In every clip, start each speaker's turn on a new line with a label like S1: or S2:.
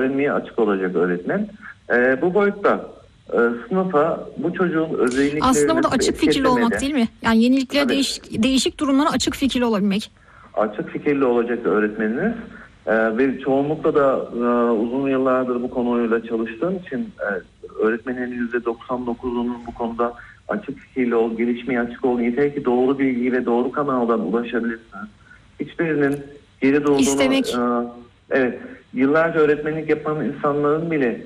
S1: öğrenmeye açık olacak öğretmen. Bu boyutta sınıfa bu çocuğun özelliklerini
S2: aslında burada açık fikirli olmak değil mi? Yani yeniliklere, değişik durumlara açık fikirli olabilmek.
S1: Açık fikirli olacak öğretmeniniz. Ve çoğunlukla da uzun yıllardır bu konuyla çalıştığım için öğretmenin %99'unun bu konuda açık fikirli ol, gelişmeye açık ol, yeter ki doğru bilgiyi ve doğru kanaldan ulaşabilirsiniz. Hiçbirinin geri durduğunu...
S2: İstemek.
S1: Evet, yıllarca öğretmenlik yapan insanların bile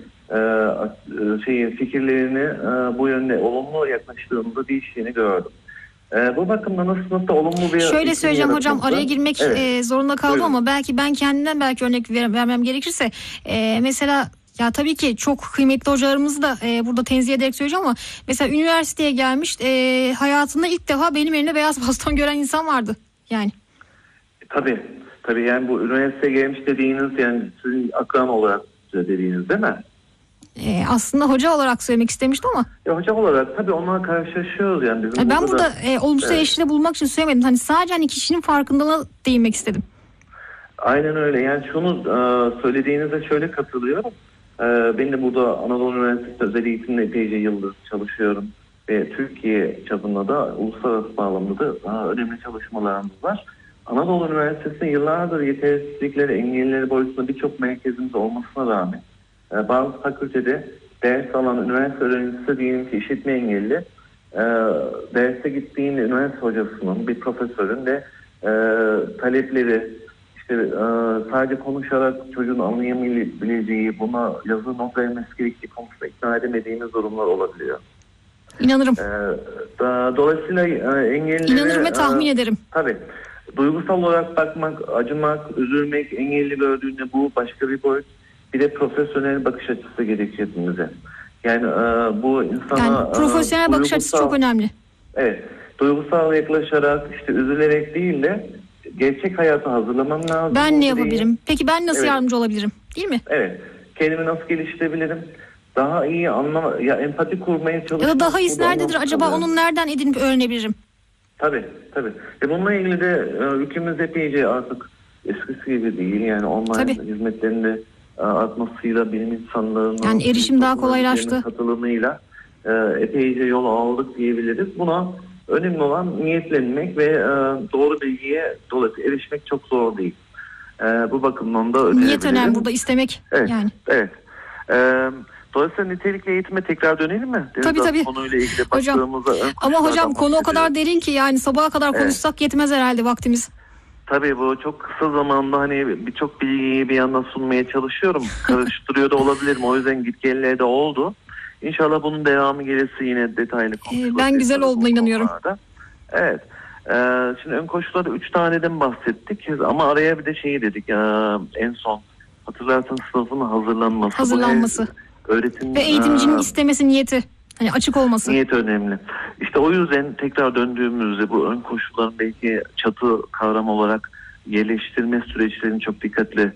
S1: fikirlerini bu yönde olumlu yaklaştığında değiştiğini gördüm. Bu bakımdan sınıfta olumlu bir...
S2: Şöyle söyleyeceğim hocam, araya girmek zorunda kaldım. Buyurun. Ama ben kendimden belki örnek vermem gerekirse mesela ya tabii ki çok kıymetli hocalarımızı da burada tenzih ederek söyleyeceğim ama mesela üniversiteye gelmiş hayatında ilk defa benim elimde beyaz baston gören insan vardı yani.
S1: Tabii yani bu üniversiteye gelmiş dediğiniz yani sizin akran olarak dediğiniz değil mi?
S2: Aslında hoca olarak söylemek istemiştim ama.
S1: Hoca olarak tabii onlarla karşılaşıyoruz yani. Bizim
S2: ben burada olumsuz eleştiride bulmak için söylemedim. Hani sadece kişinin farkındalığına değinmek istedim.
S1: Aynen öyle. Yani şunu söylediğinize şöyle katılıyorum. Ben de burada Anadolu Üniversitesi Özel Eğitim'de epeyce yıldır çalışıyorum. Ve Türkiye çapında da uluslararası bağlamda da önemli çalışmalarımız var. Anadolu Üniversitesi'nde yıllardır yetersizlikleri, engellileri boyutunda birçok merkezimiz olmasına rağmen bazı fakültede ders alan üniversite öğrencisi diyelim ki işitme engelli derse gittiğinde üniversite hocasının, bir profesörün de talepleri sadece konuşarak çocuğun anlayamayabileceği, buna yazı not vermesi gerektiği konusunda ikna edemediğimiz durumlar olabiliyor.
S2: İnanırım.
S1: Dolayısıyla engellileri...
S2: İnanırım ve tahmin ederim.
S1: Tabii. Duygusal olarak bakmak, acımak, üzülmek, engelli gördüğünde bu başka bir boyut. Bir de profesyonel bakış açısı gerekiyor hepimize. Yani bu insana...
S2: Yani profesyonel bakış açısı çok önemli.
S1: Evet. Duygusal yaklaşarak, üzülerek değil de gerçek hayata hazırlamam lazım.
S2: Ben ne yapabilirim? Peki ben nasıl yardımcı olabilirim? Değil mi?
S1: Evet. Kendimi nasıl geliştirebilirim? Daha iyi empati kurmaya çalışmak.
S2: Ya da daha iyisi nerededir acaba? Onun nereden edinip öğrenebilirim?
S1: Tabii. Bununla ilgili de ülkemiz epeyce artık eskisi gibi değil. Yani online hizmetlerinde artmasıyla bilim insanlarının...
S2: Yani erişim daha kolaylaştı.
S1: Katılımıyla epeyce yol aldık diyebiliriz. Buna önemli olan niyetlenmek ve doğru bilgiye dolayısıyla erişmek çok zor değil. Bu bakımdan da
S2: niyet önemli burada, istemek.
S1: Evet. Dolayısıyla nitelikli eğitime tekrar dönelim mi?
S2: Tabii.
S1: Konuyla ilgili baktığımızda...
S2: Ama hocam konu o kadar derin ki yani sabaha kadar konuşsak yetmez herhalde vaktimiz.
S1: Tabii bu çok kısa zamanda birçok bilgiyi bir yandan sunmaya çalışıyorum. Karıştırıyor da olabilirim. O yüzden gitgelleri de oldu. İnşallah bunun devamı gelirse yine detaylı konuşuruz.
S2: Ben güzel olduğuna inanıyorum.
S1: Evet. Şimdi ön koşullarda 3 taneden bahsettik. Ama araya bir de dedik. En son hatırlarsanız sınıfın hazırlanması. Öğretim,
S2: ve eğitimcinin istemesi, niyeti. Hani açık olması.
S1: Niyet önemli. İşte o yüzden tekrar döndüğümüzde bu ön koşulların belki çatı kavramı olarak yerleştirme süreçlerinin çok dikkatli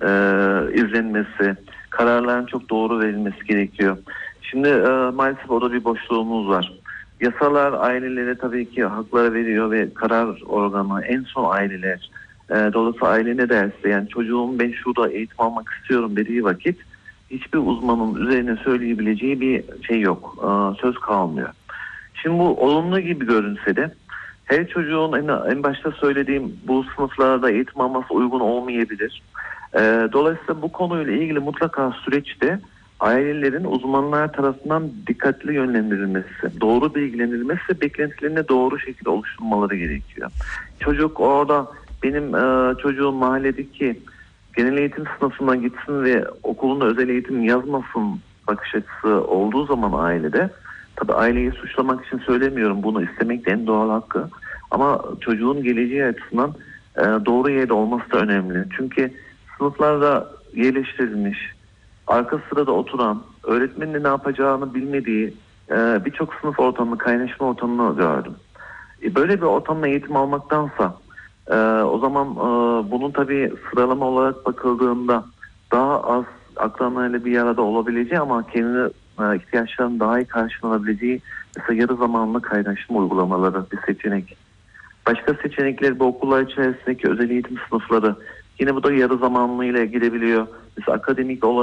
S1: izlenmesi, kararların çok doğru verilmesi gerekiyor. Şimdi maalesef orada bir boşluğumuz var. Yasalar ailelere tabii ki hakları veriyor ve karar organı en son aileler. Dolayısıyla aile ne derse, yani çocuğum ben şurada eğitim almak istiyorum dediği vakit hiçbir uzmanın üzerine söyleyebileceği bir şey yok. Söz kalmıyor. Şimdi bu olumlu gibi görünse de her çocuğun en başta söylediğim bu sınıflarda eğitim alması uygun olmayabilir. Dolayısıyla bu konuyla ilgili mutlaka süreçte ailelerin uzmanlar tarafından dikkatli yönlendirilmesi, doğru bilgilendirilmesi, beklentilerine doğru şekilde oluşturmaları gerekiyor. Çocuk orada benim çocuğum mahalledeki genel eğitim sınıfına gitsin ve okulunda özel eğitim yazmasın bakış açısı olduğu zaman ailede, tabii aileyi suçlamak için söylemiyorum, bunu istemek de en doğal hakkı, ama çocuğun geleceği açısından doğru yerde olması da önemli. Çünkü sınıflarda yerleştirilmiş, arka sırada oturan, öğretmenin ne yapacağını bilmediği birçok sınıf ortamını, kaynaşma ortamını gördüm. Böyle bir ortamda eğitim almaktansa o zaman bunun tabii sıralama olarak bakıldığında daha az akranlarıyla bir arada olabileceği ama kendi ihtiyaçlarının daha iyi karşılanabileceği mesela yarı zamanlı kaynaşma uygulamaları bir seçenek. Başka seçenekler bu okullar içerisindeki özel eğitim sınıfları. Yine bu da yarı zamanlı ile gidebiliyor. Mesela akademik olarak